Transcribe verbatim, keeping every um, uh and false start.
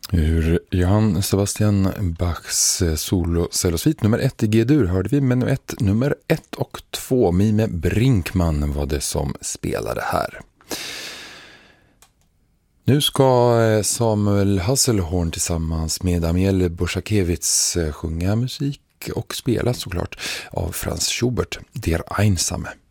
Ur Johann Sebastian Bachs solo-cellosvit nummer ett i G-dur hörde vi menuett nummer ett och två. Mime Brinkman var det som spelade här. Nu ska Samuel Hasselhorn tillsammans med Amiel Borshakewicz sjunga musik och spela såklart av Franz Schubert, Der Einsame.